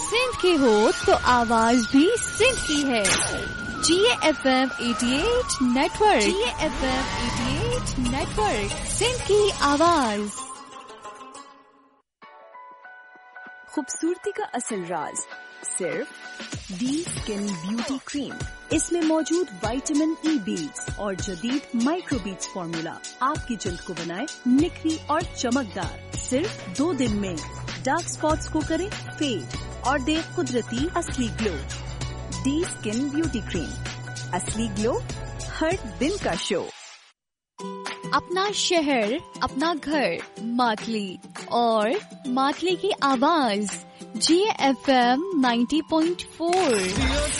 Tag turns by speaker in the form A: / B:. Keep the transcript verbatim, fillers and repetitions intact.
A: सिंध के हो तो आवाज भी सिंध की है। जी एफ एम अठासी नेटवर्क, जी एफ एम अठासी नेटवर्क, सिंध की आवाज।
B: खूबसूरती का असल राज सिर्फ डी स्किन ब्यूटी क्रीम। इसमें मौजूद विटामिन ई बीड्स और जदीद माइक्रो बीड्स फॉर्मूला आपकी जल्द को बनाए निखरी और चमकदार। सिर्फ दो दिन में डार्क स्पॉट्स को करे फेड और दे कुदरती असली glow. D skin beauty cream, असली ग्लो हर दिन का शो।
A: अपना शहर, अपना घर, मातली और मातली की आवाज जी F M ninety point four.